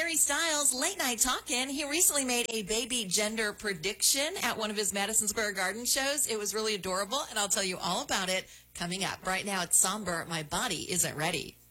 Harry Styles, late night talking. He recently made a baby gender prediction at one of his Madison Square Garden shows. It was really adorable, and I'll tell you all about it coming up. Right now, it's somber. My body isn't ready.